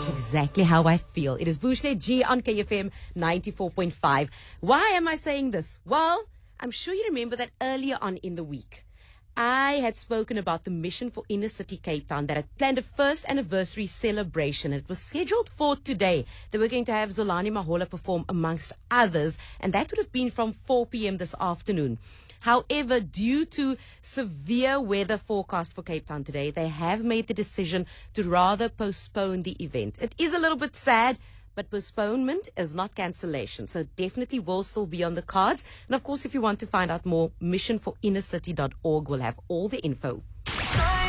That's exactly how I feel. It is Booshle G on KFM 94.5. Why am I saying this? Well, I'm sure you remember that earlier on in the week, I had spoken about the Mission for Inner City Cape Town that had planned a first anniversary celebration. It was scheduled for today. They were going to have Zolani Mahola perform amongst others, and that would have been from 4 p.m. this afternoon. However, due to severe weather forecast for Cape Town today, they have made the decision to rather postpone the event. It is a little bit sad, but postponement is not cancellation. So definitely will still be on the cards. And of course, if you want to find out more, missionforinnercity.org will have all the info.